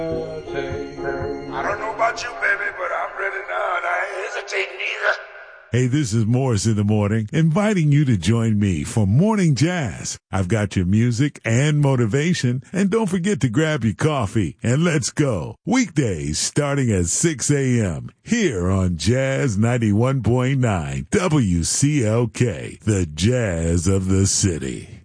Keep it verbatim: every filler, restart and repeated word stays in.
I don't know about you, baby, but I'm ready now, and I ain't hesitating either. Hey, this is Morris in the Morning, inviting you to join me for Morning Jazz. I've got your music and motivation, and don't forget to grab your coffee, and let's go. Weekdays starting at six a.m. here on Jazz ninety-one point nine W C L K, the Jazz of the City.